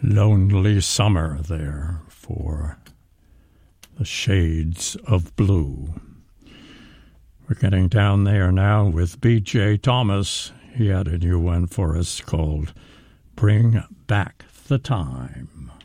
Lonely summer there for the Shades of Blue. We're getting down there now with B.J. Thomas. He had a new one for us called Bring Back the Time.